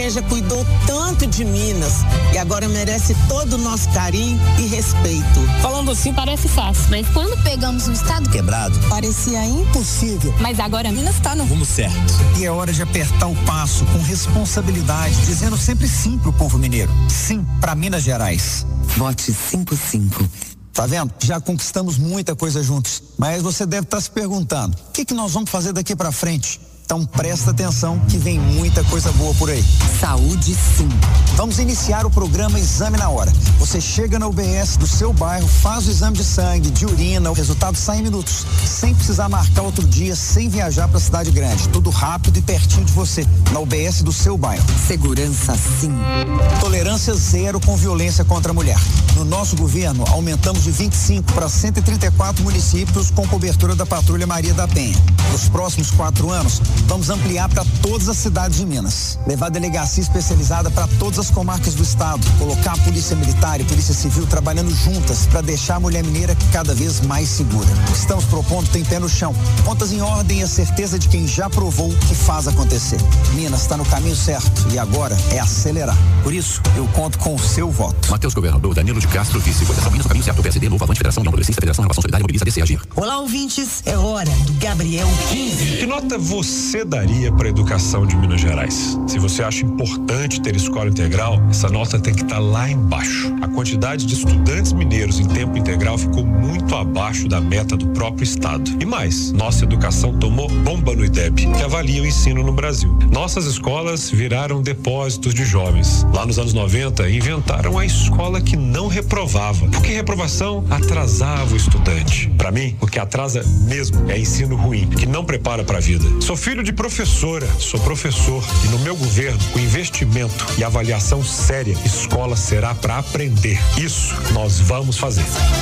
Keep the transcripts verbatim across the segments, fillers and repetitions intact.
igreja cuidou tanto de Minas e agora merece todo o nosso carinho e respeito. Falando assim parece fácil, mas quando pegamos um estado quebrado, parecia impossível. Mas agora Minas está no rumo certo. E é hora de apertar o passo com responsabilidade, dizendo sempre sim pro povo mineiro. Sim para Minas Gerais. Vote cinco cinco. Tá vendo? Já conquistamos muita coisa juntos. Mas você deve estar se perguntando, o que que nós vamos fazer daqui para frente? Então presta atenção que vem muita coisa boa por aí. Saúde sim. Vamos iniciar o programa Exame na Hora. Você chega na U B S do seu bairro, faz o exame de sangue, de urina, o resultado sai em minutos. Sem precisar marcar outro dia, sem viajar para a cidade grande. Tudo rápido e pertinho de você, na U B S do seu bairro. Segurança sim. Tolerância zero com violência contra a mulher. No nosso governo, aumentamos de vinte e cinco para cento e trinta e quatro municípios com cobertura da Patrulha Maria da Penha. Nos próximos quatro anos, vamos ampliar para todas as cidades de Minas. Levar delegacia especializada para todas as comarcas do estado. Colocar a Polícia Militar e Polícia Civil trabalhando juntas para deixar a mulher mineira cada vez mais segura. Estamos propondo tem pé no chão. Contas em ordem e a certeza de quem já provou que faz acontecer. Minas está no caminho certo e agora é acelerar. Por isso, eu conto com o seu voto. Matheus Governador, Danilo de Castro, vice. Votação Minas no caminho certo. P S D, Novo, Avante, Federação, União Progressista, Federação, Relação Solidária, Mobiliza, D C, Agir. Olá, ouvintes. É hora do Gabriel quinze. Que nota você daria para a educação de Minas Gerais? Se você acha importante ter escola integral, essa nota tem que estar lá embaixo. A quantidade de estudantes mineiros em tempo integral ficou muito abaixo da meta do próprio estado. E mais, nossa educação tomou bomba no I D E B, que avalia o ensino no Brasil. Nossas escolas viraram depósitos de jovens. Lá nos anos noventa, inventaram a escola que não reprovava, porque reprovação atrasava o estudante. Para mim, o que atrasa mesmo é ensino ruim, que não prepara para a vida. Sou filho de professora, sou professor e no meu governo, o investimento e avaliação séria, escola será para aprender. Isso nós vamos fazer.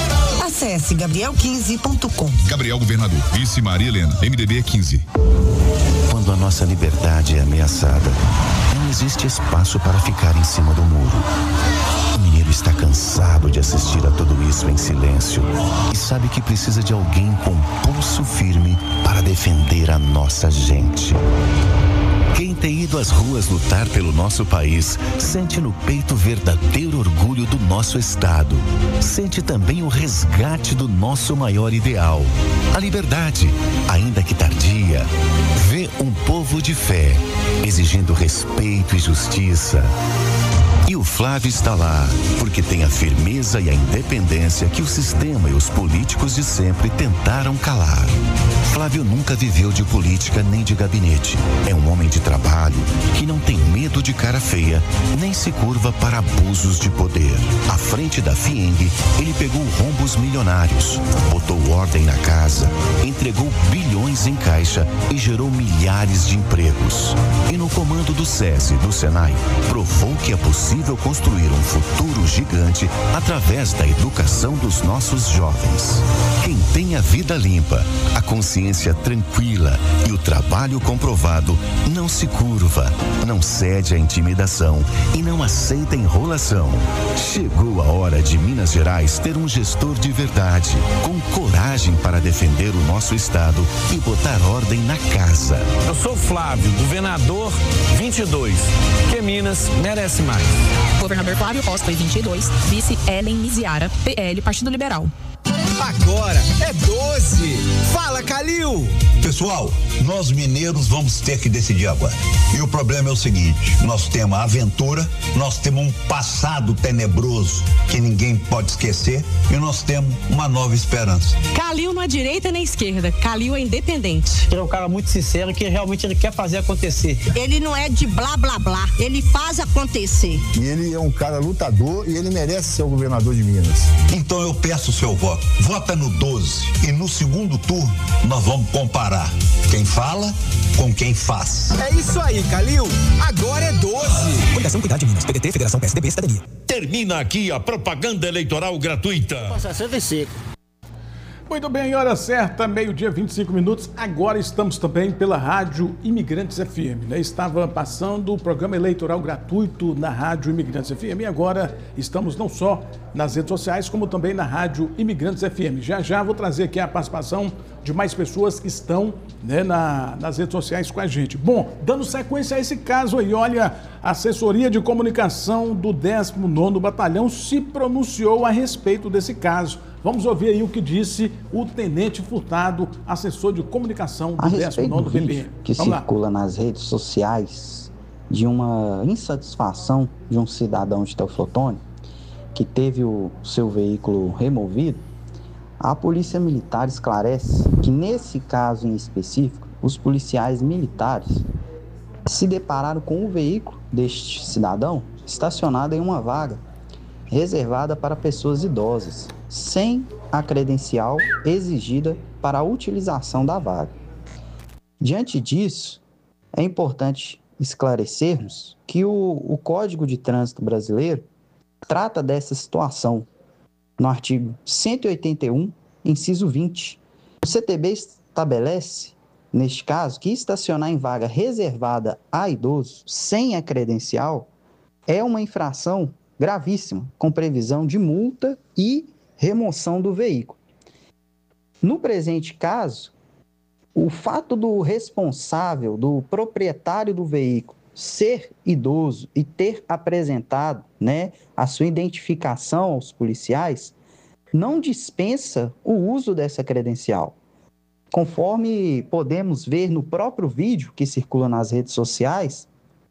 Acesse gabriel quinze ponto com. Gabriel Governador, vice Maria Helena, M D B quinze. Quando a nossa liberdade é ameaçada, não existe espaço para ficar em cima do muro. O mineiro está cansado de assistir a tudo isso em silêncio e sabe que precisa de alguém com pulso firme para defender a nossa gente. Quem tem ido às ruas lutar pelo nosso país sente no peito verdadeiro orgulho do nosso estado. Sente também o resgate do nosso maior ideal, a liberdade, ainda que tardia. Vê um povo de fé, exigindo respeito e justiça. E o Flávio está lá, porque tem a firmeza e a independência que o sistema e os políticos de sempre tentaram calar. Flávio nunca viveu de política nem de gabinete. É um homem de trabalho que não tem medo de cara feia, nem se curva para abusos de poder. À frente da FIENG, ele pegou rombos milionários, botou ordem na casa, entregou bilhões em caixa e gerou milhares de empregos. E no comando do SESI e do SENAI, provou que é possível construir um futuro gigante através da educação dos nossos jovens. Quem tem a vida limpa, a consciência tranquila e o trabalho comprovado não se curva, não cede à intimidação e não aceita enrolação. Chegou a hora de Minas Gerais ter um gestor de verdade, com coragem para defender o nosso estado e botar ordem na casa. Eu sou Flávio, governador vinte e dois, que Minas merece mais. Governador Flávio Costa, vinte e dois, vice Ellen Miziara, P L, Partido Liberal. Agora é doze. Fala, Calil! Pessoal, nós mineiros vamos ter que decidir agora. E o problema é o seguinte, nós temos a aventura, nós temos um passado tenebroso que ninguém pode esquecer e nós temos uma nova esperança. Calil não é direita nem esquerda, Calil é independente. Ele é um cara muito sincero que realmente ele quer fazer acontecer. Ele não é de blá blá blá, ele faz acontecer. E ele é um cara lutador e ele merece ser o governador de Minas. Então eu peço o seu voto. Vota no doze e no segundo turno nós vamos comparar quem fala com quem faz. É isso aí, Calil. Agora é doze. Coligação Cuidar de Minas, P D T, Federação P S D B, Cidadania. Termina aqui a propaganda eleitoral gratuita. sessenta e cinco. Muito bem, hora certa, meio-dia, vinte e cinco minutos. Agora estamos também pela Rádio Imigrantes F M, né? Estava passando o programa eleitoral gratuito na Rádio Imigrantes F M e agora estamos não só nas redes sociais, como também na Rádio Imigrantes F M. Já já vou trazer aqui a participação de mais pessoas que estão, né, na, nas redes sociais com a gente. Bom, dando sequência a esse caso aí, olha, a assessoria de comunicação do décimo nono Batalhão se pronunciou a respeito desse caso. Vamos ouvir aí o que disse o Tenente Furtado, assessor de comunicação do décimo nono B P M. Que Vamos circula lá. nas redes sociais de uma insatisfação de um cidadão de Teoflotone que teve o seu veículo removido, a Polícia Militar esclarece que nesse caso em específico, os policiais militares se depararam com o veículo deste cidadão estacionado em uma vaga reservada para pessoas idosas, sem a credencial exigida para a utilização da vaga. Diante disso, é importante esclarecermos que o, o Código de Trânsito Brasileiro trata dessa situação no artigo cento e oitenta e um, inciso vinte. O C T B estabelece, neste caso, que estacionar em vaga reservada a idoso sem a credencial é uma infração gravíssima, com previsão de multa e remoção do veículo. No presente caso, o fato do responsável, do proprietário do veículo, ser idoso e ter apresentado, né, a sua identificação aos policiais, não dispensa o uso dessa credencial. Conforme podemos ver no próprio vídeo que circula nas redes sociais,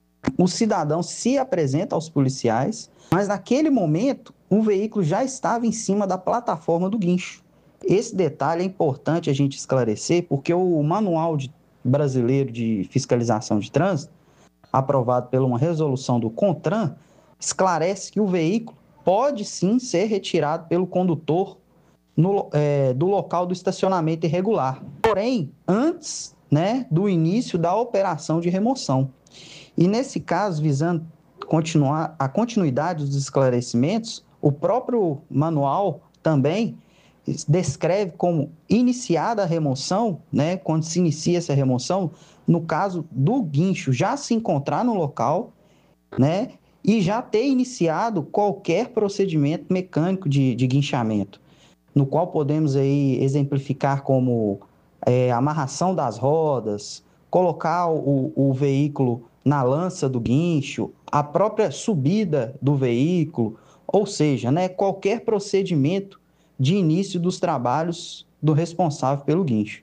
o cidadão se apresenta aos policiais, mas naquele momento o veículo já estava em cima da plataforma do guincho. Esse detalhe é importante a gente esclarecer, porque o Manual de, Brasileiro de Fiscalização de Trânsito, aprovado por uma resolução do CONTRAN, esclarece que o veículo pode sim ser retirado pelo condutor no, é, do local do estacionamento irregular, porém, antes, né, do início da operação de remoção. E nesse caso, visando continuar a continuidade dos esclarecimentos, o próprio manual também descreve como iniciada a remoção, né, quando se inicia essa remoção, no caso do guincho já se encontrar no local, né, e já ter iniciado qualquer procedimento mecânico de, de guinchamento, no qual podemos aí exemplificar como é, amarração das rodas, colocar o, o veículo na lança do guincho, a própria subida do veículo, ou seja, né, qualquer procedimento de início dos trabalhos do responsável pelo guincho.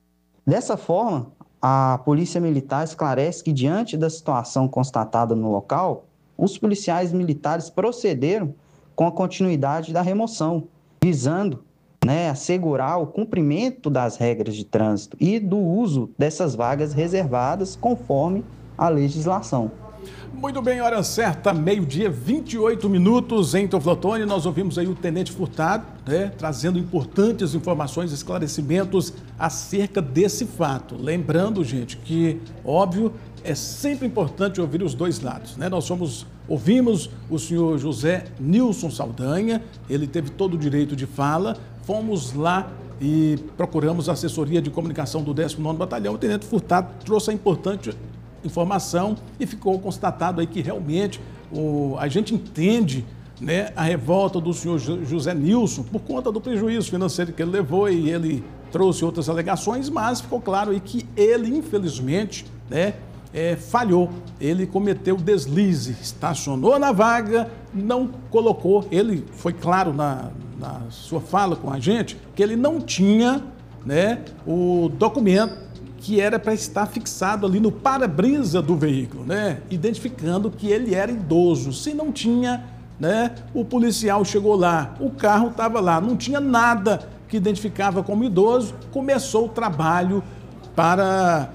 Dessa forma, a Polícia Militar esclarece que, diante da situação constatada no local, os policiais militares procederam com a continuidade da remoção, visando, né, assegurar o cumprimento das regras de trânsito e do uso dessas vagas reservadas conforme a legislação. Muito bem, hora certa, meio-dia, vinte e oito minutos em Teoflotone. Nós ouvimos aí o Tenente Furtado, né, trazendo importantes informações, esclarecimentos acerca desse fato. Lembrando, gente, que, óbvio, é sempre importante ouvir os dois lados, né? Nós somos, ouvimos o senhor José Nilson Saldanha, ele teve todo o direito de fala, fomos lá e procuramos a assessoria de comunicação do décimo nono Batalhão. O Tenente Furtado trouxe a importante informação e ficou constatado aí que realmente o, a gente entende, né, a revolta do senhor José Nilson por conta do prejuízo financeiro que ele levou, e ele trouxe outras alegações, mas ficou claro aí que ele, infelizmente, né, é, falhou. Ele cometeu deslize, estacionou na vaga, não colocou, ele foi claro na, na sua fala com a gente, que ele não tinha, né, o documento que era para estar fixado ali no para-brisa do veículo, né? Identificando que ele era idoso. Se não tinha, né? O policial chegou lá, o carro estava lá, não tinha nada que identificava como idoso. Começou o trabalho para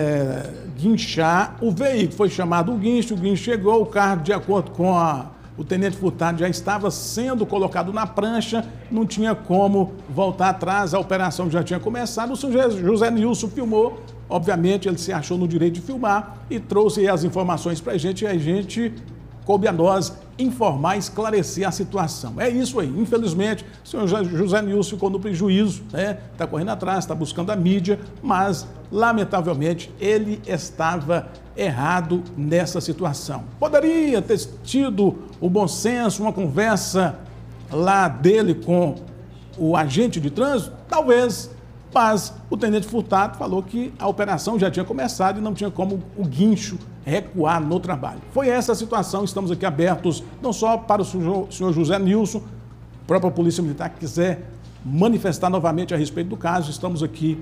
é, guinchar o veículo. Foi chamado o guincho, o guincho chegou, o carro, de acordo com a o Tenente Furtado, já estava sendo colocado na prancha, não tinha como voltar atrás, a operação já tinha começado. O senhor José Nilson filmou, obviamente ele se achou no direito de filmar e trouxe as informações para a gente, e a gente coube a nós informar, esclarecer a situação. É isso aí, infelizmente, o senhor José Nilson ficou no prejuízo, né? Está correndo atrás, está buscando a mídia, mas, lamentavelmente, ele estava errado nessa situação. Poderia ter tido o bom senso, uma conversa lá dele com o agente de trânsito? Talvez, Mas o tenente Furtado falou que a operação já tinha começado e não tinha como o guincho recuar no trabalho. Foi essa a situação, estamos aqui abertos não só para o senhor José Nilson, a própria Polícia Militar que quiser manifestar novamente a respeito do caso, estamos aqui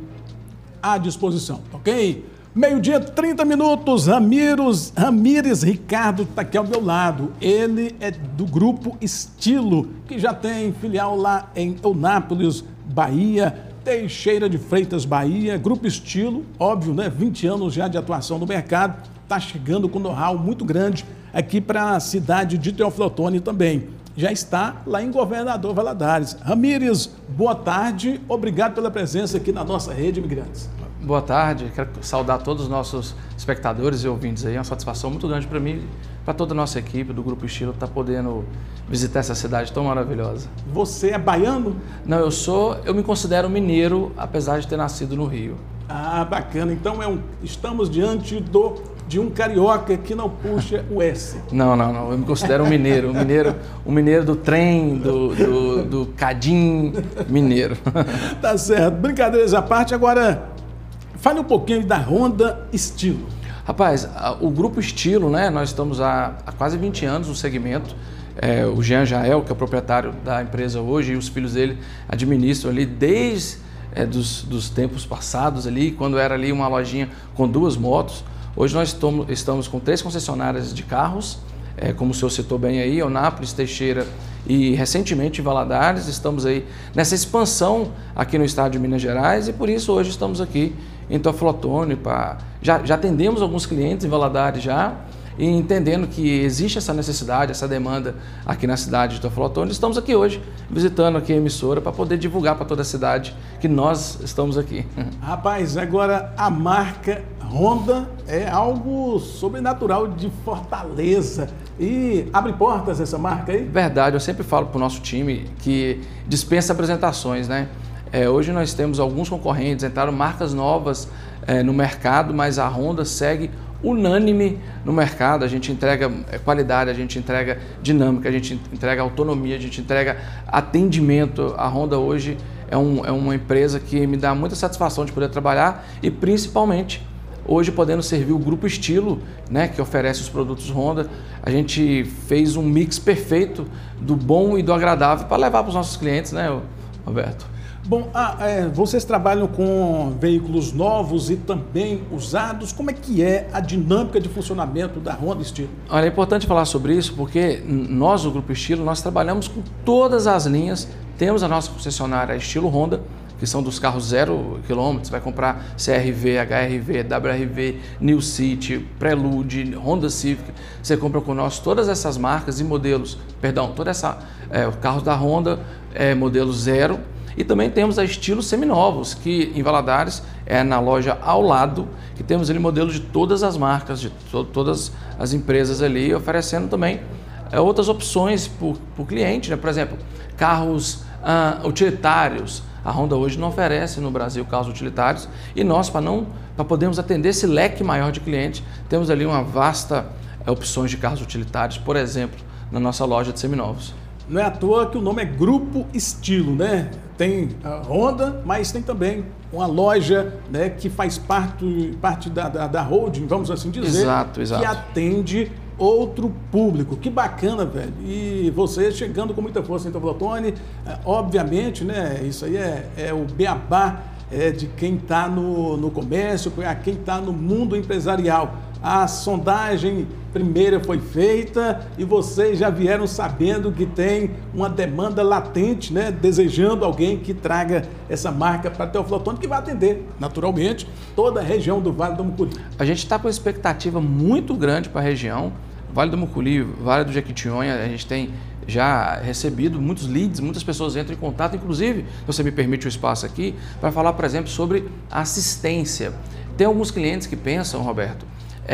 à disposição, ok? Meio-dia, trinta minutos, Ramires, Ramires Ricardo está aqui ao meu lado. Ele é do Grupo Estilo, que já tem filial lá em Eunápolis, Bahia, Teixeira de Freitas, Bahia. Grupo Estilo, óbvio, né? vinte anos já de atuação no mercado, está chegando com know-how muito grande aqui para a cidade de Teófilo Otoni também. Já está lá em Governador Valadares. Ramires, boa tarde, obrigado pela presença aqui na nossa Rede Imigrantes. Boa tarde, quero saudar todos os nossos espectadores e ouvintes aí, é uma satisfação muito grande para mim, para toda a nossa equipe do Grupo Estilo, estar tá podendo visitar essa cidade tão maravilhosa. Você é baiano? Não, eu sou, eu me considero mineiro, apesar de ter nascido no Rio. Ah, bacana, então é um, estamos diante do, de um carioca que não puxa o S. Não, não, não, eu me considero um mineiro, um mineiro, um mineiro do trem, do, do, do cadim mineiro. Tá certo, brincadeiras à parte, agora... Fale um pouquinho da Honda Estilo. Rapaz, o Grupo Estilo, né? Nós estamos há, há quase vinte anos no segmento. É, o Jean Jael, que é o proprietário da empresa hoje, e os filhos dele administram ali desde é, dos, dos tempos passados ali, quando era ali uma lojinha com duas motos. Hoje nós estamos, estamos com três concessionárias de carros, é, como o senhor citou bem aí, Eunápolis, Teixeira e recentemente Valadares. Estamos aí nessa expansão aqui no estado de Minas Gerais e por isso hoje estamos aqui em Teófilo Otoni, pra... já, já atendemos alguns clientes em Valadares já, e entendendo que existe essa necessidade, essa demanda aqui na cidade de Teófilo Otoni, estamos aqui hoje visitando aqui a emissora para poder divulgar para toda a cidade que nós estamos aqui. Rapaz, agora a marca Honda é algo sobrenatural de Fortaleza e abre portas essa marca aí? Verdade, eu sempre falo para o nosso time que dispensa apresentações, né? É, hoje nós temos alguns concorrentes, entraram marcas novas é, no mercado, mas a Honda segue unânime no mercado. A gente entrega qualidade, a gente entrega dinâmica, a gente entrega autonomia, a gente entrega atendimento. A Honda hoje é, um, é uma empresa que me dá muita satisfação de poder trabalhar e principalmente hoje podendo servir o Grupo Estilo, né, que oferece os produtos Honda. A gente fez um mix perfeito do bom e do agradável para levar para os nossos clientes, né, Roberto? Bom, ah, é, vocês trabalham com veículos novos e também usados. Como é que é a dinâmica de funcionamento da Honda Estilo? Olha, é importante falar sobre isso porque nós, do Grupo Estilo, nós trabalhamos com todas as linhas. Temos a nossa concessionária Estilo Honda, que são dos carros zero quilômetros. Você vai comprar C R V, H R V, W R V, New City, Prelude, Honda Civic. Você compra com nós todas essas marcas e modelos, perdão, toda essa é, carros da Honda, é, modelo zero. E também temos a Estilo Seminovos, que em Valadares é na loja ao lado, que temos ali modelos de todas as marcas, de to todas as empresas ali, oferecendo também é, outras opções para o cliente, né? Por exemplo, carros ah, utilitários. A Honda hoje não oferece no Brasil carros utilitários e nós, para não, para podermos atender esse leque maior de clientes, temos ali uma vasta é, opções de carros utilitários, por exemplo, na nossa loja de seminovos. Não é à toa que o nome é Grupo Estilo, né? Tem a Honda, mas tem também uma loja, né, que faz parte, parte da, da, da holding, vamos assim dizer, exato, exato. Que atende outro público. Que bacana, velho. E você chegando com muita força em Teófilo Otoni, obviamente, né, isso aí é, é o beabá é, de quem está no, no comércio, a quem está no mundo empresarial. A sondagem primeira foi feita e vocês já vieram sabendo que tem uma demanda latente, né? Desejando alguém que traga essa marca para Teófilo Otoni, que vai atender, naturalmente, toda a região do Vale do Mucuri. A gente está com uma expectativa muito grande para a região. Vale do Mucuri, Vale do Jequitinhonha, a gente tem já recebido muitos leads, muitas pessoas entram em contato, inclusive, se você me permite o espaço aqui, para falar, por exemplo, sobre assistência. Tem alguns clientes que pensam, Roberto,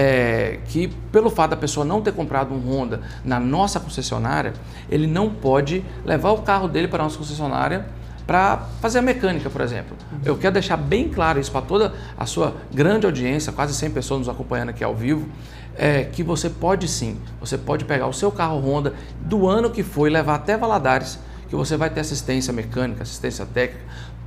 É, que pelo fato da pessoa não ter comprado um Honda na nossa concessionária, ele não pode levar o carro dele para a nossa concessionária para fazer a mecânica, por exemplo. Eu quero deixar bem claro isso para toda a sua grande audiência, quase cem pessoas nos acompanhando aqui ao vivo, é, que você pode sim, você pode pegar o seu carro Honda do ano que foi, levar até Valadares, que você vai ter assistência mecânica, assistência técnica,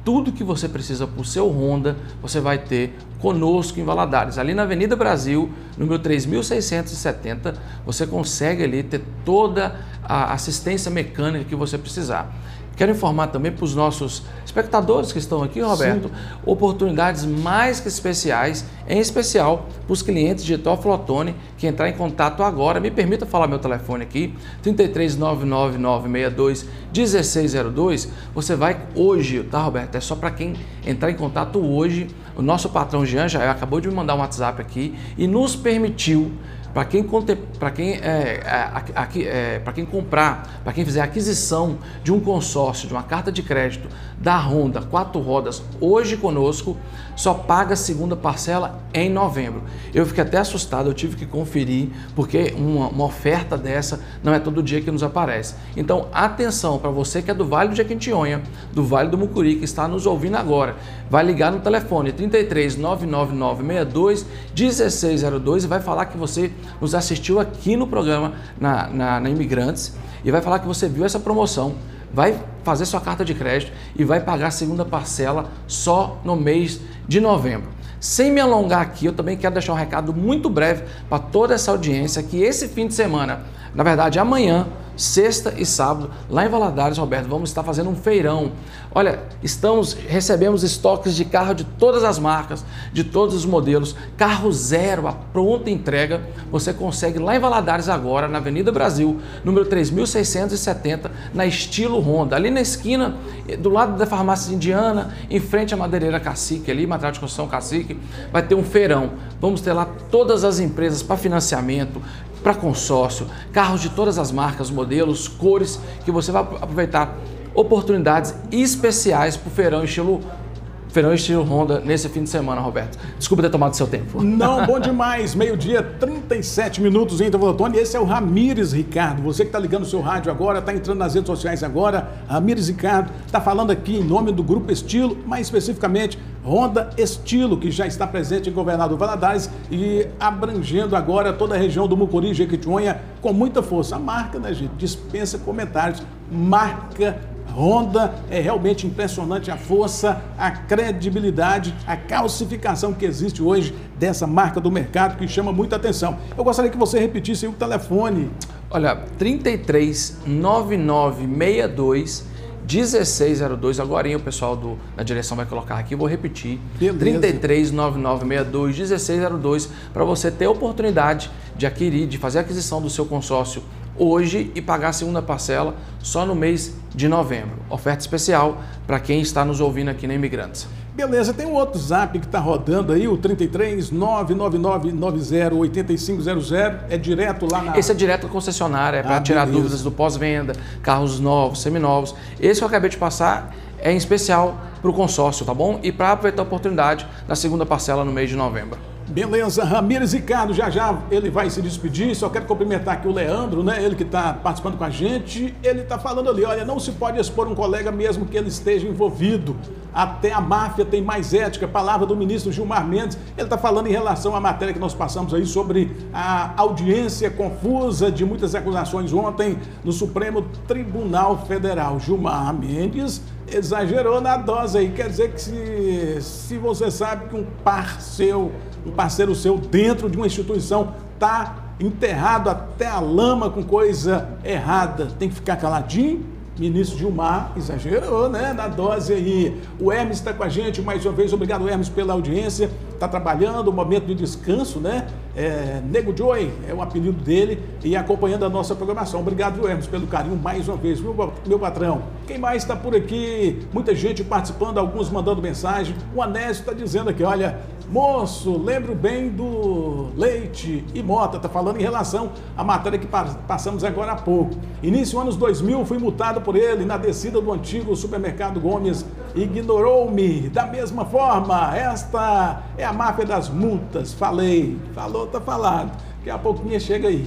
Tudo que você precisa para o seu Honda, você vai ter conosco em Valadares. Ali na Avenida Brasil, número três mil seiscentos e setenta, você consegue ali ter toda a assistência mecânica que você precisar. Quero informar também para os nossos espectadores que estão aqui, Roberto, Sim. oportunidades mais que especiais, em especial para os clientes de Toflotone que entrar em contato agora. Me permita falar meu telefone aqui, trinta e três, nove nove nove, seis dois, um seis zero dois. Você vai hoje, tá, Roberto? É só para quem entrar em contato hoje. O nosso patrão Jean já acabou de me mandar um WhatsApp aqui e nos permitiu, para quem, para quem, é, é, é, para quem comprar, para quem fizer a aquisição de um consórcio, de uma carta de crédito da Honda quatro rodas hoje conosco, só paga a segunda parcela em novembro. Eu fiquei até assustado, eu tive que conferir, porque uma, uma oferta dessa não é todo dia que nos aparece. Então, atenção para você que é do Vale do Jequitinhonha, do Vale do Mucuri, que está nos ouvindo agora, vai ligar no telefone trinta e três, nove nove nove, seis dois, um seis zero dois e vai falar que você nos assistiu aqui no programa na, na, na Imigrantes e vai falar que você viu essa promoção, vai fazer sua carta de crédito e vai pagar a segunda parcela só no mês de novembro. Sem me alongar aqui, eu também quero deixar um recado muito breve para toda essa audiência que esse fim de semana, na verdade amanhã, sexta e sábado, lá em Valadares, Roberto, vamos estar fazendo um feirão. Olha, estamos, recebemos estoques de carro de todas as marcas, de todos os modelos, carro zero, a pronta entrega, você consegue lá em Valadares agora, na Avenida Brasil, número três mil seiscentos e setenta, na estilo Honda, ali na esquina, do lado da farmácia indiana, em frente à madeireira Cacique, ali, material de construção Cacique, vai ter um feirão. Vamos ter lá todas as empresas para financiamento, para consórcio, carros de todas as marcas, modelos, cores, que você vai aproveitar oportunidades especiais para o feirão estilo, feirão estilo Honda nesse fim de semana, Roberto. Desculpa ter tomado seu tempo. Não, bom demais. Meio-dia, trinta e sete minutos em Toflotone. Esse é o Ramires Ricardo. Você que está ligando o seu rádio agora, está entrando nas redes sociais agora. Ramires Ricardo está falando aqui em nome do Grupo Estilo, mais especificamente Honda Estilo, que já está presente em Governador Valadares e abrangendo agora toda a região do Mucuri e Jequitinhonha com muita força. A marca, né, gente, dispensa comentários. Marca Honda, é realmente impressionante a força, a credibilidade, a calcificação que existe hoje dessa marca do mercado que chama muita atenção. Eu gostaria que você repetisse o telefone. Olha, trinta e três, nove nove seis dois, um seis zero dois, agora o pessoal do, da direção vai colocar aqui, vou repetir, Beleza. trinta e três, nove nove seis dois, um seis zero dois, para você ter a oportunidade de adquirir, de fazer a aquisição do seu consórcio hoje e pagar a segunda parcela só no mês de novembro. Oferta especial para quem está nos ouvindo aqui na Imigrantes. Beleza, tem um outro zap que está rodando aí, o trinta e três, nove nove nove nove zero, oito cinco zero zero, é direto lá na... Esse é direto da concessionária, é para ah, tirar beleza. dúvidas do pós-venda, carros novos, seminovos. Esse que eu acabei de passar é em especial para o consórcio, tá bom? E para aproveitar a oportunidade da segunda parcela no mês de novembro. Beleza, Ramires Ricardo, já já ele vai se despedir, só quero cumprimentar aqui o Leandro, né, ele que está participando com a gente, ele está falando ali, olha, não se pode expor um colega mesmo que ele esteja envolvido, até a máfia tem mais ética, palavra do ministro Gilmar Mendes, ele está falando em relação à matéria que nós passamos aí sobre a audiência confusa de muitas acusações ontem no Supremo Tribunal Federal. Gilmar Mendes exagerou na dose aí, quer dizer que se, se você sabe que um par seu, um parceiro seu dentro de uma instituição está enterrado até a lama com coisa errada, tem que ficar caladinho? Ministro Gilmar exagerou, né, na dose aí. O Hermes está com a gente mais uma vez, obrigado Hermes pela audiência, está trabalhando, um momento de descanso, né, é, Nego Joy é o apelido dele e acompanhando a nossa programação. Obrigado Hermes pelo carinho mais uma vez, meu, meu patrão. Quem mais está por aqui? Muita gente participando, alguns mandando mensagem. O Anésio está dizendo aqui, olha, moço, lembro bem do Leite e Mota, está falando em relação à matéria que passamos agora há pouco. Início anos dois mil, fui multado por ele na descida do antigo supermercado Gomes, ignorou-me. Da mesma forma, esta é a máfia das multas. Falei, falou, tá falado. Daqui a pouquinho chega aí.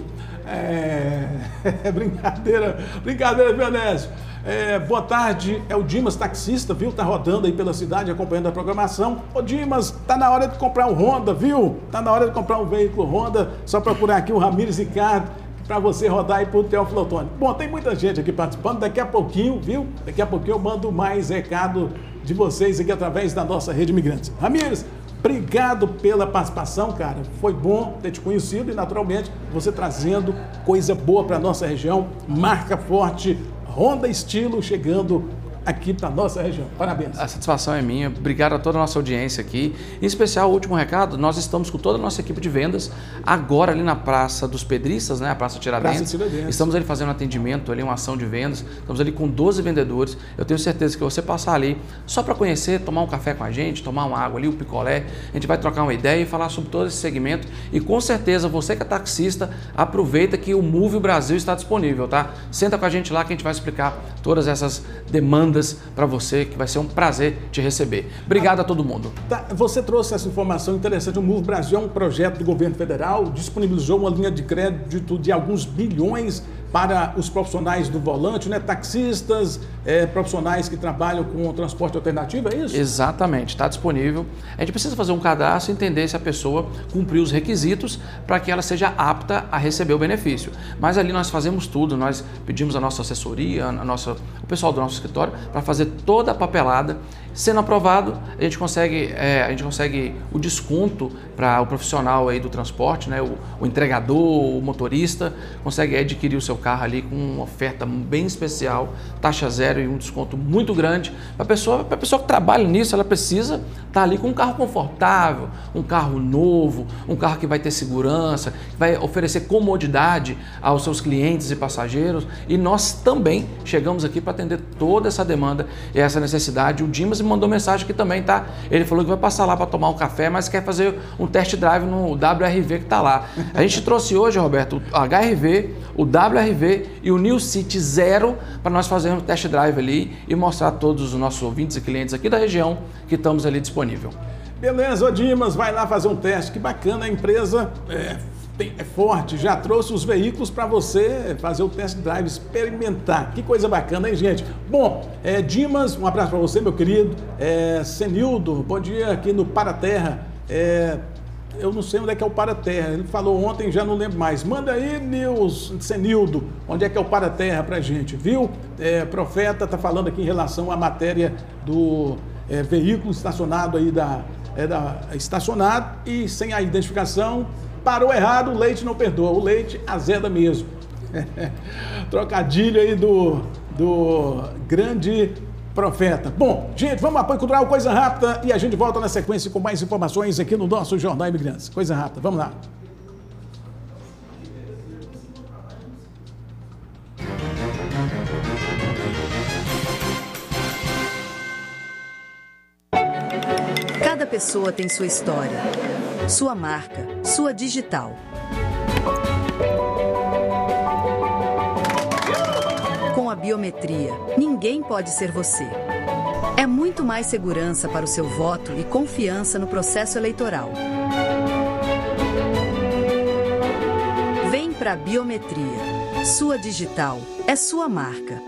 É, é brincadeira, brincadeira, Venésio. É, boa tarde, é o Dimas, taxista, viu? Tá rodando aí pela cidade, acompanhando a programação. Ô Dimas, tá na hora de comprar um Honda, viu? Tá na hora de comprar um veículo Honda, só procurar aqui o Ramires Ricardo, para você rodar aí pro Teófilo Otoni. Bom, tem muita gente aqui participando, daqui a pouquinho, viu? Daqui a pouquinho eu mando mais recado de vocês aqui através da nossa Rede Imigrantes. Ramires, obrigado pela participação, cara. Foi bom ter te conhecido e, naturalmente, você trazendo coisa boa para nossa região. Marca forte, Honda Estilo chegando aqui para nossa região. Parabéns. A satisfação é minha. Obrigado a toda a nossa audiência aqui. Em especial, o último recado, nós estamos com toda a nossa equipe de vendas agora ali na Praça dos Pedristas, né? A Praça Tiradentes. Praça Tiradentes. Estamos ali fazendo atendimento, ali uma ação de vendas. Estamos ali com doze vendedores. Eu tenho certeza que você passar ali só para conhecer, tomar um café com a gente, tomar uma água ali, um picolé, a gente vai trocar uma ideia e falar sobre todo esse segmento. E com certeza, você que é taxista, aproveita que o Move Brasil está disponível, tá? Senta com a gente lá que a gente vai explicar todas essas demandas para você, que vai ser um prazer te receber. Obrigado a todo mundo. Tá, você trouxe essa informação interessante. O Move Brasil é um projeto do governo federal, disponibilizou uma linha de crédito de alguns bilhões para os profissionais do volante, né? Taxistas, é, profissionais que trabalham com transporte alternativo, é isso? Exatamente, está disponível. A gente precisa fazer um cadastro e entender se a pessoa cumpriu os requisitos para que ela seja apta a receber o benefício. Mas ali nós fazemos tudo, nós pedimos a nossa assessoria, a nossa, o pessoal do nosso escritório, para fazer toda a papelada. Sendo aprovado, a gente consegue, é, a gente consegue o desconto para o profissional aí do transporte, né? o, o entregador, o motorista, consegue adquirir o seu carro ali com uma oferta bem especial, taxa zero e um desconto muito grande. Para a pessoa, para a pessoa que trabalha nisso, ela precisa estar ali com um carro confortável, um carro novo, um carro que vai ter segurança, que vai oferecer comodidade aos seus clientes e passageiros. E nós também chegamos aqui para atender toda essa demanda e essa necessidade. O Dimas mandou mensagem aqui também, tá? Ele falou que vai passar lá para tomar um café, mas quer fazer um test drive no W R V que tá lá. A gente trouxe hoje, Roberto, o H R V, o W R V e o New City Zero para nós fazermos um test drive ali e mostrar a todos os nossos ouvintes e clientes aqui da região que estamos ali disponível. Beleza, ô Dimas, vai lá fazer um teste. Que bacana, a empresa é, tem, é forte, já trouxe os veículos para você fazer o test drive, experimentar. Que coisa bacana, hein, gente? Bom, é, Dimas, um abraço para você, meu querido. É, Senildo, bom dia aqui no Paraterra. É, eu não sei onde é que é o Paraterra, ele falou ontem, já não lembro mais. Manda aí, Nils, Senildo, onde é que é o Paraterra pra gente, viu? É, Profeta tá falando aqui em relação à matéria do é, veículo estacionado aí da... É da, estacionado e sem a identificação, parou errado, o leite não perdoa, o leite azeda mesmo. Trocadilho aí do, do grande Profeta. Bom, gente, vamos apoio cultural, coisa rápida, e a gente volta na sequência com mais informações aqui no nosso Jornal Imigrantes. Coisa rápida, vamos lá. Cada pessoa tem sua história, sua marca, sua digital. Com a biometria, ninguém pode ser você. É muito mais segurança para o seu voto e confiança no processo eleitoral. Vem para a biometria. Sua digital é sua marca.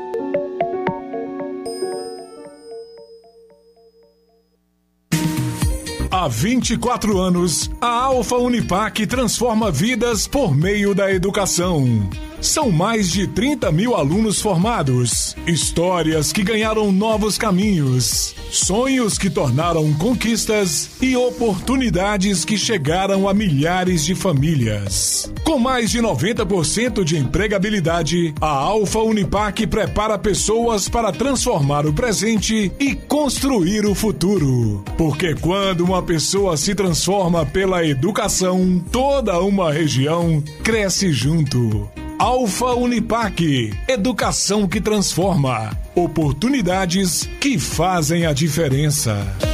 Há vinte e quatro anos, a Alfa Unipac transforma vidas por meio da educação. São mais de trinta mil alunos formados, histórias que ganharam novos caminhos, sonhos que tornaram conquistas e oportunidades que chegaram a milhares de famílias. Com mais de noventa por cento de empregabilidade, a Alfa Unipac prepara pessoas para transformar o presente e construir o futuro. Porque quando uma pessoa se transforma pela educação, toda uma região cresce junto. Alfa Unipac, educação que transforma, oportunidades que fazem a diferença.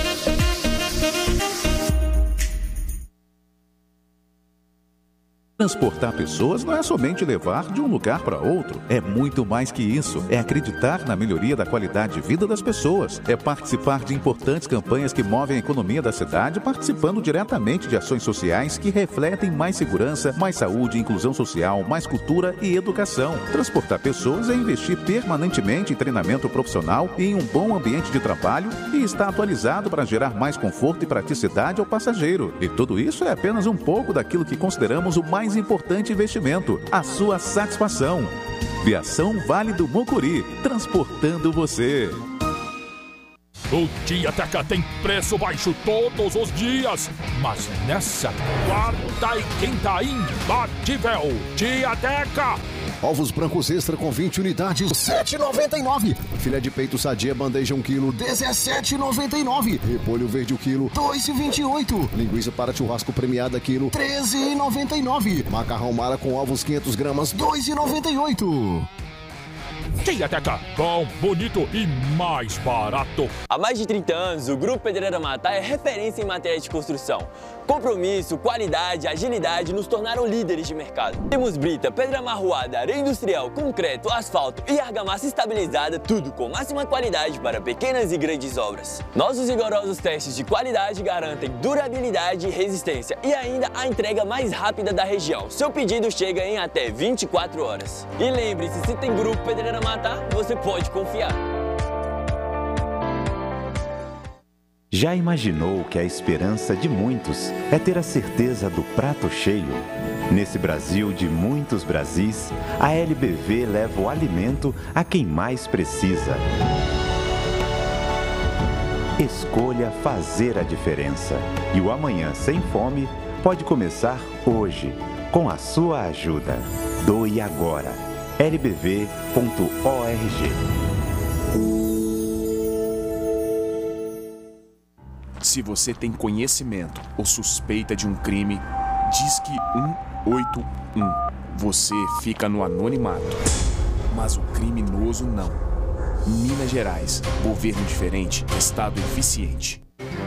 Transportar pessoas não é somente levar de um lugar para outro. É muito mais que isso. É acreditar na melhoria da qualidade de vida das pessoas. É participar de importantes campanhas que movem a economia da cidade, participando diretamente de ações sociais que refletem mais segurança, mais saúde, inclusão social, mais cultura e educação. Transportar pessoas é investir permanentemente em treinamento profissional e em um bom ambiente de trabalho e estar atualizado para gerar mais conforto e praticidade ao passageiro. E tudo isso é apenas um pouco daquilo que consideramos o mais mais importante investimento, a sua satisfação. Viação Vale do Mucuri, transportando você. O Tiateca tem preço baixo todos os dias, mas nessa quarta e quinta imbatível, Tiateca. Ovos brancos extra com vinte unidades, sete reais e noventa e nove centavos. Filé de peito sadia bandeja um quilo, dezessete reais e noventa e nove centavos. Repolho verde o quilo, dois reais e vinte e oito centavos. Linguiça para churrasco premiada quilo, treze reais e noventa e nove centavos. Macarrão Mara com ovos quinhentas gramas, dois reais e noventa e oito centavos. Tiateca, bom, bonito e mais barato. Há mais de trinta anos, o Grupo Pedreira Matá é referência em matéria de construção. Compromisso, qualidade, agilidade nos tornaram líderes de mercado. Temos brita, pedra amarroada, areia industrial, concreto, asfalto e argamassa estabilizada, tudo com máxima qualidade para pequenas e grandes obras. Nossos rigorosos testes de qualidade garantem durabilidade e resistência e ainda a entrega mais rápida da região. Seu pedido chega em até vinte e quatro horas. E lembre-se, se tem Grupo Pedreira Matá, você pode confiar. Já imaginou que a esperança de muitos é ter a certeza do prato cheio? Nesse Brasil de muitos Brasis, a L B V leva o alimento a quem mais precisa. Escolha fazer a diferença. E o amanhã sem fome pode começar hoje, com a sua ajuda. Doe agora. L B V ponto org. Se você tem conhecimento ou suspeita de um crime, Disque um oito um. Você fica no anonimato. Mas o criminoso não. Minas Gerais. Governo diferente, Estado eficiente.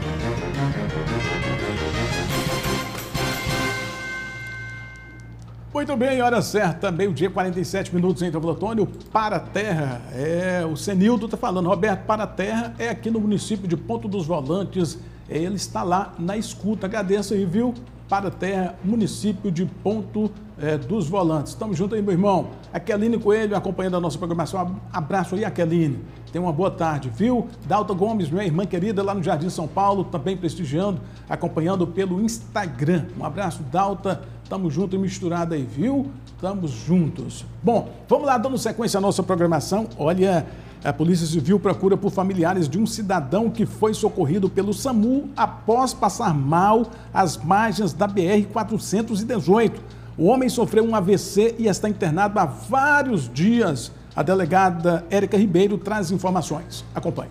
Muito bem, hora certa, meio-dia, quarenta e sete minutos em Teoflotone. Para a Terra, é, o Senildo está falando. Roberto, Para a Terra é aqui no município de Ponto dos Volantes. Ele está lá na escuta. Agradeço aí, viu? Para a Terra, município de Ponto é, dos Volantes. Estamos juntos aí, meu irmão. Aqueline Coelho acompanhando a nossa programação. Abraço aí, Aqueline. Tenha uma boa tarde, viu? Dalta Gomes, minha irmã querida, lá no Jardim São Paulo, também prestigiando, acompanhando pelo Instagram. Um abraço, Dalta. Tamo junto e misturado aí, viu? Tamo juntos. Bom, vamos lá, dando sequência à nossa programação. Olha, a Polícia Civil procura por familiares de um cidadão que foi socorrido pelo SAMU após passar mal às margens da B R quatrocentos e dezoito. O homem sofreu um A V C e está internado há vários dias. A delegada Érica Ribeiro traz informações. Acompanhe.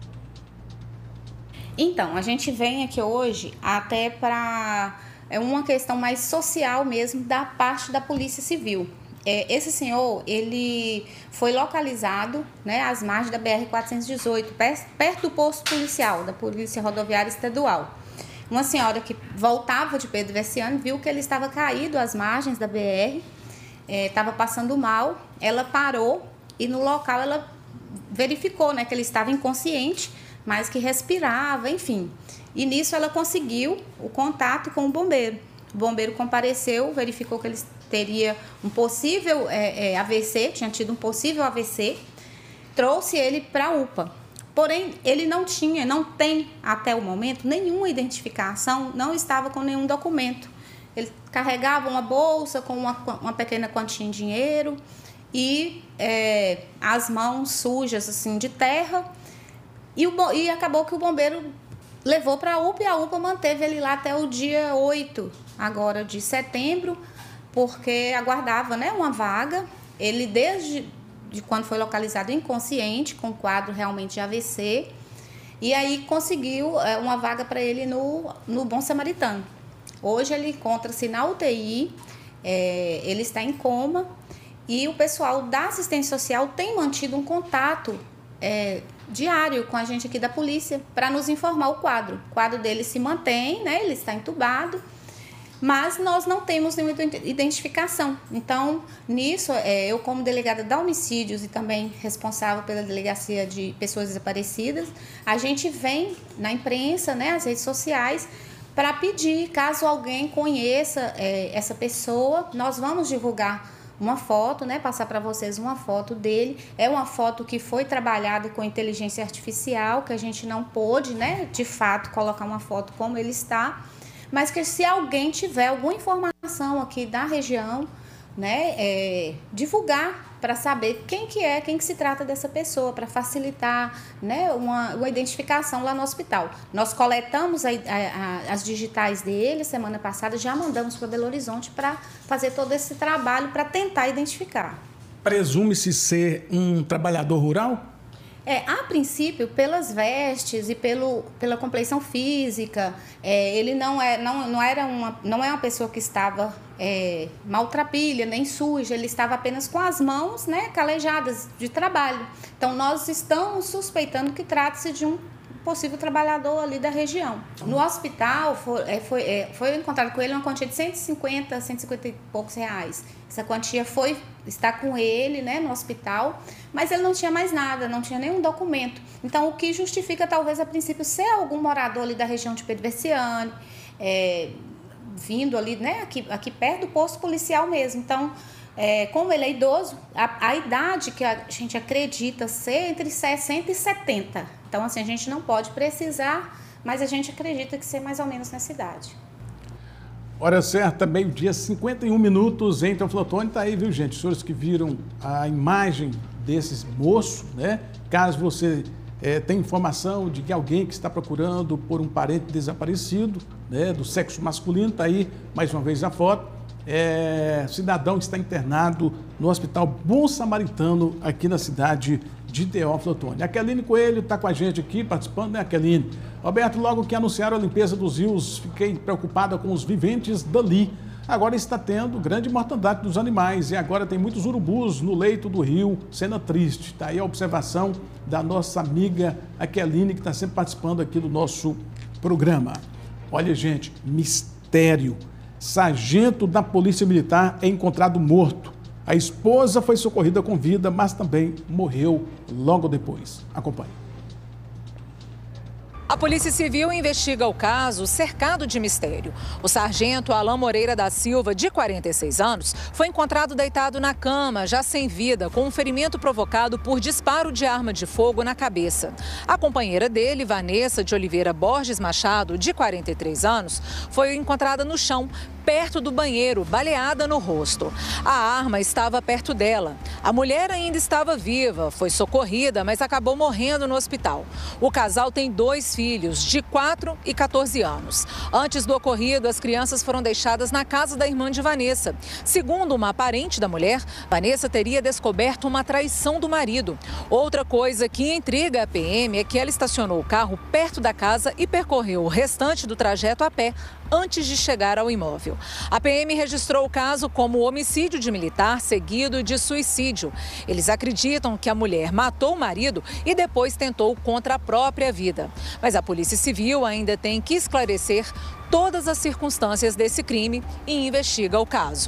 Então, a gente vem aqui hoje até para... É uma questão mais social mesmo da parte da Polícia Civil. É, esse senhor, ele foi localizado, né, às margens da B R quatrocentos e dezoito, perto do posto policial, da Polícia Rodoviária Estadual. Uma senhora que voltava de Pedro Veciani viu que ele estava caído às margens da B R, é, estava passando mal, ela parou e no local ela verificou, né, que ele estava inconsciente, mas que respirava, enfim. E nisso ela conseguiu o contato com o bombeiro. O bombeiro compareceu, verificou que ele teria um possível é, é, A V C, tinha tido um possível A V C, trouxe ele para a U P A. Porém, ele não tinha, não tem até o momento nenhuma identificação, não estava com nenhum documento. Ele carregava uma bolsa com uma, uma pequena quantia em dinheiro e é, as mãos sujas assim, de terra. E, o, e acabou que o bombeiro levou para a U P A e a U P A manteve ele lá até o dia oito, agora de setembro, porque aguardava, né, uma vaga. Ele, desde de quando foi localizado inconsciente, com quadro realmente de A V C, e aí conseguiu é, uma vaga para ele no, no Bom Samaritano. Hoje ele encontra-se na U T I, é, ele está em coma, e o pessoal da assistência social tem mantido um contato é, diário com a gente aqui da polícia para nos informar o quadro. O quadro dele se mantém, né? Ele está entubado, mas nós não temos nenhuma identificação. Então, nisso, é, eu como delegada da homicídios e também responsável pela delegacia de pessoas desaparecidas, a gente vem na imprensa, né, as redes sociais, para pedir, caso alguém conheça é, essa pessoa, nós vamos divulgar uma foto, né, passar para vocês uma foto dele. É uma foto que foi trabalhada com inteligência artificial, que a gente não pôde, né, de fato, colocar uma foto como ele está, mas que se alguém tiver alguma informação aqui da região, né, é, divulgar para saber quem que é, quem que se trata dessa pessoa, para facilitar, né, uma, uma identificação lá no hospital. Nós coletamos a, a, a, as digitais dele semana passada, já mandamos para Belo Horizonte para fazer todo esse trabalho para tentar identificar. Presume-se ser um trabalhador rural? É, a princípio, pelas vestes e pelo, pela compleição física, é, ele não é, não, não, era uma, não é uma pessoa que estava é, maltrapilha, nem suja, ele estava apenas com as mãos, né, calejadas de trabalho. Então, nós estamos suspeitando que trata-se de um possível trabalhador ali da região. No hospital, foi, é, foi, é, foi encontrado com ele uma quantia de cento e cinquenta, cento e cinquenta e poucos reais. Essa quantia foi, está com ele, né, no hospital, mas ele não tinha mais nada, não tinha nenhum documento. Então, o que justifica, talvez, a princípio, ser algum morador ali da região de Pedro Verciani, é, vindo ali, né, aqui, aqui perto do posto policial mesmo. Então, é, como ele é idoso, a, a idade que a gente acredita ser entre sessenta e setenta. Então, assim, a gente não pode precisar, mas a gente acredita que ser mais ou menos nessa idade. Hora certa, meio-dia, cinquenta e um minutos em Teoflotone. Está aí, viu, gente? Os senhores que viram a imagem desses moços, né? Caso você é, tenha informação de que alguém que está procurando por um parente desaparecido, né, do sexo masculino, está aí, mais uma vez, a foto. É, cidadão que está internado no Hospital Bom Samaritano, aqui na cidade de Teófilo Otoni. A Keline Coelho está com a gente aqui, participando, né, Keline? Roberto, logo que anunciaram a limpeza dos rios, fiquei preocupada com os viventes dali. Agora está tendo grande mortandade dos animais e agora tem muitos urubus no leito do rio, cena triste. Está aí a observação da nossa amiga Keline, que está sempre participando aqui do nosso programa. Olha, gente, mistério. Sargento da Polícia Militar é encontrado morto. A esposa foi socorrida com vida, mas também morreu logo depois. Acompanhe. A Polícia Civil investiga o caso cercado de mistério. O sargento Alain Moreira da Silva, de quarenta e seis anos, foi encontrado deitado na cama, já sem vida, com um ferimento provocado por disparo de arma de fogo na cabeça. A companheira dele, Vanessa de Oliveira Borges Machado, de quarenta e três anos, foi encontrada no chão, perto do banheiro, baleada no rosto. A arma estava perto dela. A mulher ainda estava viva, foi socorrida, mas acabou morrendo no hospital. O casal tem dois filhos, de quatro e quatorze anos. Antes do ocorrido, as crianças foram deixadas na casa da irmã de Vanessa. Segundo uma parente da mulher, Vanessa teria descoberto uma traição do marido. Outra coisa que intriga a P M é que ela estacionou o carro perto da casa e percorreu o restante do trajeto a pé, antes de chegar ao imóvel. A P M registrou o caso como homicídio de militar seguido de suicídio. Eles acreditam que a mulher matou o marido e depois tentou contra a própria vida. Mas a Polícia Civil ainda tem que esclarecer todas as circunstâncias desse crime e investiga o caso.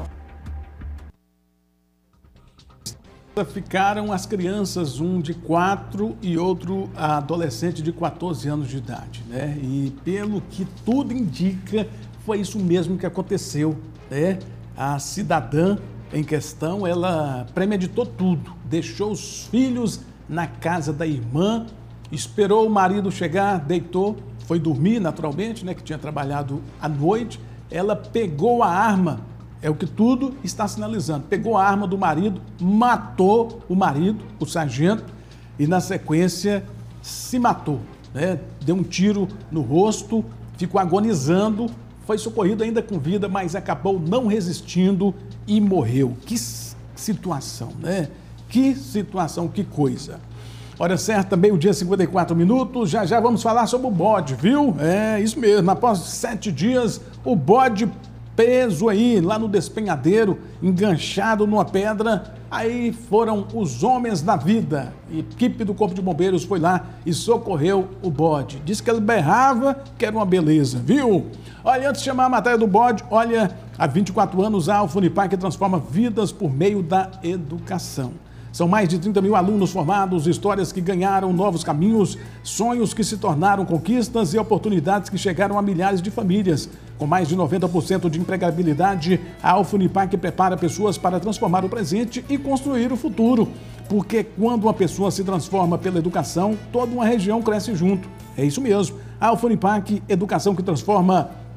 Ficaram as crianças, um de quatro e outro adolescente de quatorze anos de idade, né? E pelo que tudo indica, foi isso mesmo que aconteceu, né? A cidadã em questão, ela premeditou tudo, deixou os filhos na casa da irmã, esperou o marido chegar, deitou, foi dormir naturalmente, né? Que tinha trabalhado à noite, ela pegou a arma. É o que tudo está sinalizando. Pegou a arma do marido, matou o marido, o sargento, e na sequência se matou, né? Deu um tiro no rosto, ficou agonizando, foi socorrido ainda com vida, mas acabou não resistindo e morreu. Que situação, né? Que situação, que coisa. Hora certa, meio-dia, cinquenta e quatro minutos. Já já vamos falar sobre o bode, viu? É isso mesmo. Após sete dias, o bode preso aí, lá no despenhadeiro, enganchado numa pedra. Aí foram os homens da vida. A equipe do Corpo de Bombeiros foi lá e socorreu o bode. Disse que ele berrava, que era uma beleza, viu? Olha, antes de chamar a matéria do bode, olha, há vinte e quatro anos a Alfa Unipar transforma vidas por meio da educação. São mais de trinta mil alunos formados, histórias que ganharam novos caminhos, sonhos que se tornaram conquistas e oportunidades que chegaram a milhares de famílias. Com mais de noventa por cento de empregabilidade, a Alfa Unipar prepara pessoas para transformar o presente e construir o futuro. Porque quando uma pessoa se transforma pela educação, toda uma região cresce junto. É isso mesmo. A Alfa Unipar, educação que transforma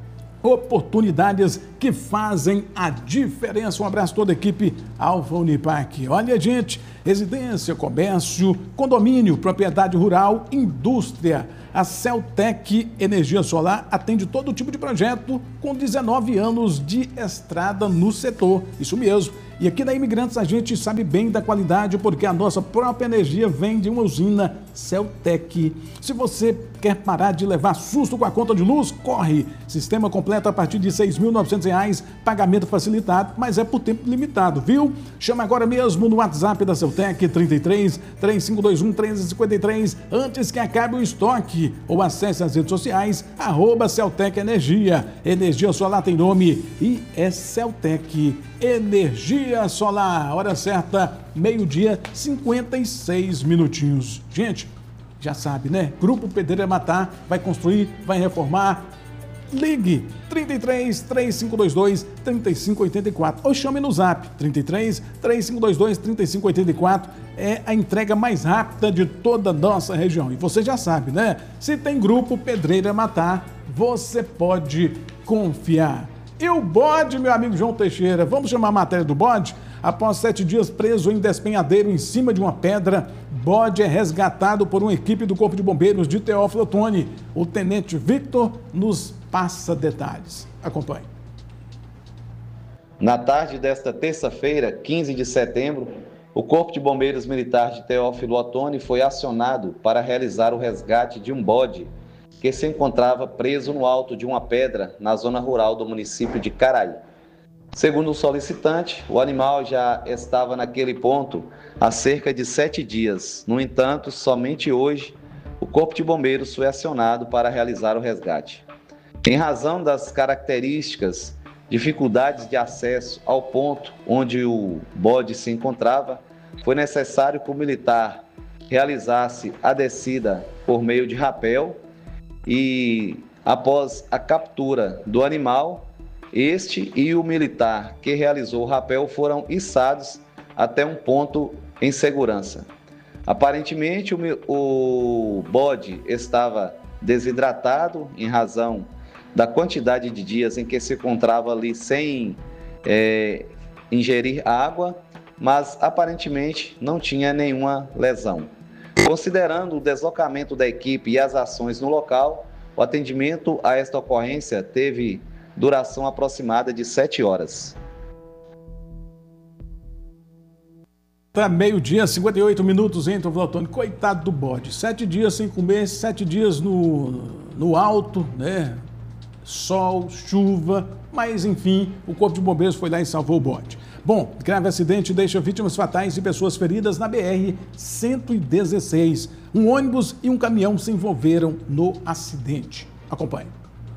Oportunidades que fazem a diferença. Um abraço a toda a equipe Alfa Unipac. Olha, gente, residência, comércio, condomínio, propriedade rural, indústria. A Celtec Energia Solar atende todo tipo de projeto com dezenove anos de estrada no setor. Isso mesmo. E aqui na Imigrantes a gente sabe bem da qualidade porque a nossa própria energia vem de uma usina Celtec. Se você quer parar de levar susto com a conta de luz, corre! Sistema completo a partir de seis mil e novecentos reais, pagamento facilitado, mas é por tempo limitado, viu? Chama agora mesmo no WhatsApp da Celtec, trinta e três, três cinco dois um, treze cinquenta e três, antes que acabe o estoque. Ou acesse as redes sociais, arroba Celtec Energia. Energia solar tem nome e é Celtec Energia Solar. Hora certa, meio-dia, cinquenta e seis minutinhos. Gente, já sabe, né? Grupo Pedreira Matar vai construir, vai reformar. Ligue trinta e três, três cinco dois dois, três cinco oito quatro ou chame no zap trinta e três, três cinco dois dois, três cinco oito quatro. É a entrega mais rápida de toda a nossa região. E você já sabe, né? Se tem Grupo Pedreira Matar, você pode confiar. E o bode, meu amigo João Teixeira, vamos chamar a matéria do bode? Após sete dias preso em despenhadeiro em cima de uma pedra, bode é resgatado por uma equipe do Corpo de Bombeiros de Teófilo Otoni. O tenente Victor nos passa detalhes. Acompanhe. Na tarde desta terça-feira, quinze de setembro, o Corpo de Bombeiros Militar de Teófilo Otoni foi acionado para realizar o resgate de um bode que se encontrava preso no alto de uma pedra na zona rural do município de Caraí. Segundo o solicitante, o animal já estava naquele ponto há cerca de sete dias. No entanto, somente hoje, o Corpo de Bombeiros foi acionado para realizar o resgate. Em razão das características, dificuldades de acesso ao ponto onde o bode se encontrava, foi necessário que o militar realizasse a descida por meio de rapel e, após a captura do animal, este e o militar que realizou o rapel foram içados até um ponto em segurança. Aparentemente, o, o bode estava desidratado em razão da quantidade de dias em que se encontrava ali sem é, ingerir água, mas aparentemente não tinha nenhuma lesão. Considerando o deslocamento da equipe e as ações no local, o atendimento a esta ocorrência teve duração aproximada de sete horas. Tá meio-dia, cinquenta e oito minutos, entra o Otoni. Coitado do bode. Sete dias sem comer, sete dias no, no alto, né? Sol, chuva, mas enfim, o Corpo de Bombeiros foi lá e salvou o bode. Bom, grave acidente deixa vítimas fatais e pessoas feridas na B R cento e dezesseis. Um ônibus e um caminhão se envolveram no acidente. Acompanhe.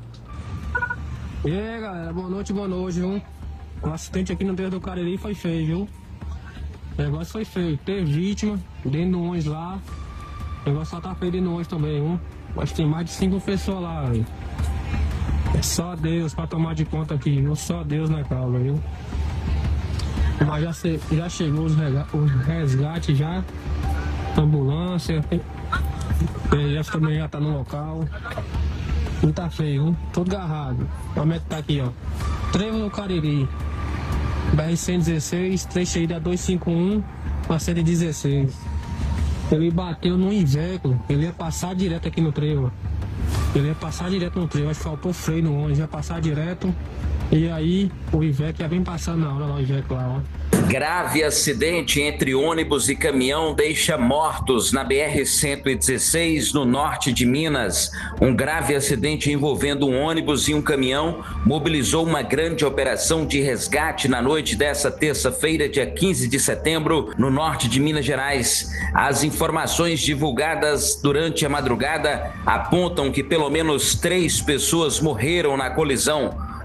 E aí, galera, boa noite, boa noite, viu? O acidente aqui no Deus do Cariri foi feio, viu? O negócio foi feio. Teve vítima dentro do ônibus lá. O negócio só tá feio dentro do ônibus também, viu? Mas tem mais de cinco pessoas lá, viu? É só Deus pra tomar de conta aqui, viu? Só Deus na calma, viu? Mas já, se, já chegou os, os resgates já. Ambulância. P F também já tá no local. Não tá feio, hein? Todo agarrado. Como é que tá aqui, ó? Trevo do Cariri. B R cento e dezesseis, trecho da duzentos e cinquenta e um para cento e dezesseis. Ele bateu no Iveco. Ele ia passar direto aqui no trevo. Ele ia passar direto no trevo. Acho que faltou freio no ônibus. Ia passar direto. E aí, o Iveco já vem passando na hora lá, o Iveco lá, ó. Grave acidente entre ônibus e caminhão deixa mortos na B R cento e dezesseis, no norte de Minas. Um grave acidente envolvendo um ônibus e um caminhão mobilizou uma grande operação de resgate na noite dessa terça-feira, dia quinze de setembro, no norte de Minas Gerais. As informações divulgadas durante a madrugada apontam que pelo menos três pessoas morreram na colisão.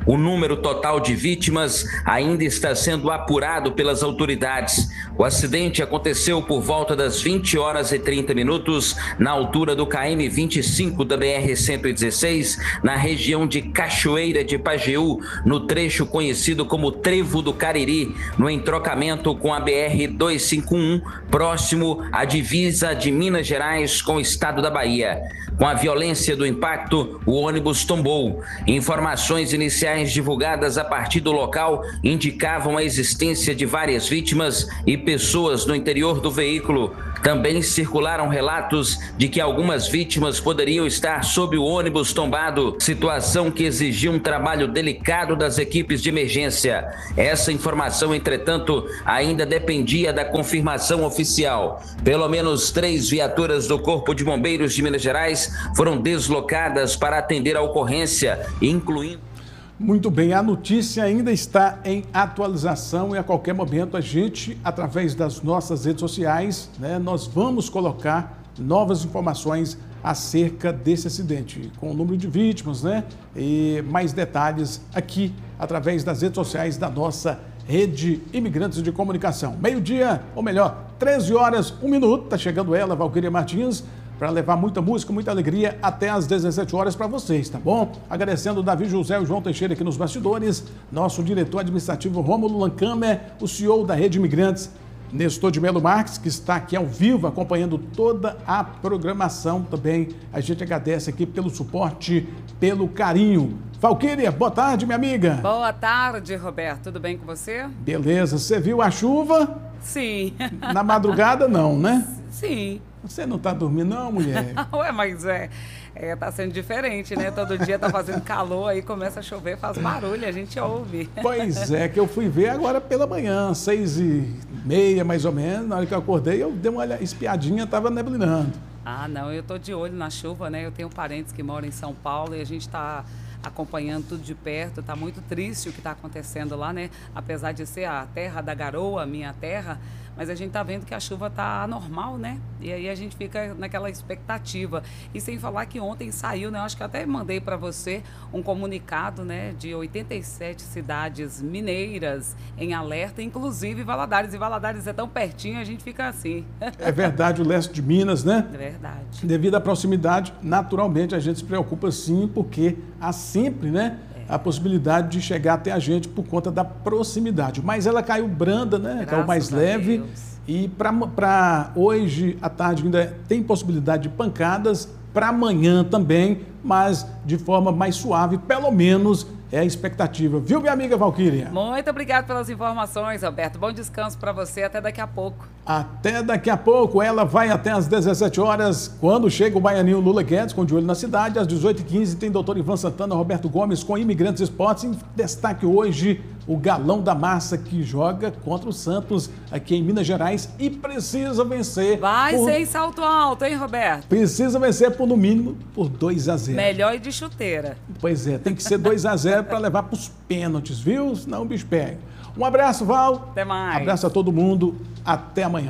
O número total de vítimas ainda está sendo apurado pelas autoridades. O acidente aconteceu por volta das vinte horas e trinta minutos, na altura do K M vinte e cinco da B R cento e dezesseis, na região de Cachoeira de Pajeú, no trecho conhecido como Trevo do Cariri, no entrocamento com a B R duzentos e cinquenta e um, próximo à divisa de Minas Gerais com o estado da Bahia. Com a violência do impacto, o ônibus tombou. Informações iniciais divulgadas a partir do local indicavam a existência de várias vítimas e pessoas no interior do veículo. Também circularam relatos de que algumas vítimas poderiam estar sob o ônibus tombado, situação que exigiu um trabalho delicado das equipes de emergência. Essa informação, entretanto, ainda dependia da confirmação oficial. Pelo menos três viaturas do Corpo de Bombeiros de Minas Gerais foram deslocadas para atender a ocorrência, incluindo... Muito bem, a notícia ainda está em atualização e a qualquer momento a gente, através das nossas redes sociais, né, nós vamos colocar novas informações acerca desse acidente, com o número de vítimas, né, e mais detalhes aqui, através das redes sociais da nossa Rede Imigrantes de Comunicação. Meio-dia, ou melhor, treze horas, um minuto, está chegando ela, Valquíria Martins, para levar muita música, muita alegria até às dezessete horas para vocês, tá bom? Agradecendo o Davi José e o João Teixeira aqui nos bastidores, nosso diretor administrativo Rômulo Lancamer, o C E O da Rede Imigrantes, Nestor de Melo Marques, que está aqui ao vivo acompanhando toda a programação também. A gente agradece aqui pelo suporte, pelo carinho. Valquíria, boa tarde, minha amiga. Boa tarde, Roberto. Tudo bem com você? Beleza. Você viu a chuva? Sim. Na madrugada, não, né? Sim. Você não tá dormindo, não, mulher? Ué, mas é, é, tá sendo diferente, né? Todo dia tá fazendo calor, aí começa a chover, faz barulho, a gente ouve. Pois é, que eu fui ver agora pela manhã, seis e meia, mais ou menos. Na hora que eu acordei, eu dei uma espiadinha, tava neblinando. Ah, não, eu tô de olho na chuva, né? Eu tenho parentes que moram em São Paulo e a gente tá acompanhando tudo de perto. Tá muito triste o que tá acontecendo lá, né? Apesar de ser a terra da garoa, a minha terra, mas a gente tá vendo que a chuva tá anormal, né? E aí a gente fica naquela expectativa. E sem falar que ontem saiu, né? Eu acho que eu até mandei para você um comunicado, né? De oitenta e sete cidades mineiras em alerta, inclusive Valadares. E Valadares é tão pertinho, a gente fica assim. É verdade, o leste de Minas, né? É verdade. Devido à proximidade, naturalmente a gente se preocupa sim, porque há sempre, né? A possibilidade de chegar até a gente por conta da proximidade. Mas ela caiu branda, né? Graças caiu mais leve. Deus. E para hoje à tarde ainda tem possibilidade de pancadas, para amanhã também, mas de forma mais suave, pelo menos é a expectativa. Viu, minha amiga Valquíria? Muito obrigado pelas informações, Roberto. Bom descanso para você. Até daqui a pouco. Até daqui a pouco. Ela vai até às dezessete horas, quando chega o baianinho Lula Guedes, com De Olho na Cidade. Às dezoito e quinze tem doutor Ivan Santana, Roberto Gomes, com Imigrantes Esportes. Em destaque hoje, o Galão da Massa, que joga contra o Santos aqui em Minas Gerais e precisa vencer. Vai por... sem salto alto, hein, Roberto? Precisa vencer por, no mínimo, por dois a zero. Melhor ir de chuteira. Pois é, tem que ser dois a zero para levar para os pênaltis, viu? Senão o bicho pega. Um abraço, Val. Até mais. Abraço a todo mundo. Até amanhã.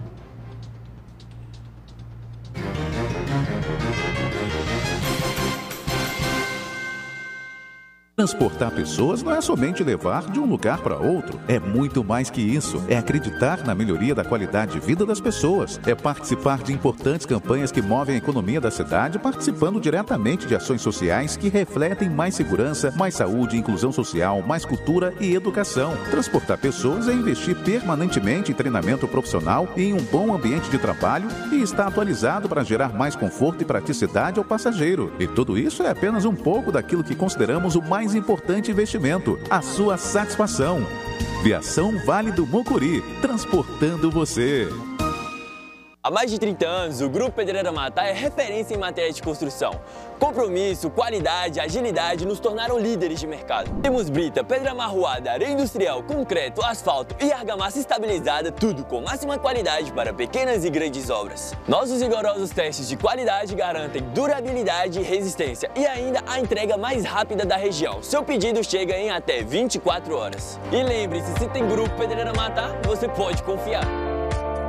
Transportar pessoas não é somente levar de um lugar para outro. É muito mais que isso. É acreditar na melhoria da qualidade de vida das pessoas. É participar de importantes campanhas que movem a economia da cidade, participando diretamente de ações sociais que refletem mais segurança, mais saúde, inclusão social, mais cultura e educação. Transportar pessoas é investir permanentemente em treinamento profissional e em um bom ambiente de trabalho e estar atualizado para gerar mais conforto e praticidade ao passageiro. E tudo isso é apenas um pouco daquilo que consideramos o mais importante investimento, a sua satisfação. Viação Vale do Mucuri, transportando você. Há mais de trinta anos, o Grupo Pedreira Matar é referência em matéria de construção. Compromisso, qualidade, agilidade nos tornaram líderes de mercado. Temos brita, pedra amarroada, areia industrial, concreto, asfalto e argamassa estabilizada, tudo com máxima qualidade para pequenas e grandes obras. Nossos rigorosos testes de qualidade garantem durabilidade e resistência e ainda a entrega mais rápida da região. Seu pedido chega em até vinte e quatro horas. E lembre-se, se tem Grupo Pedreira Matar, você pode confiar.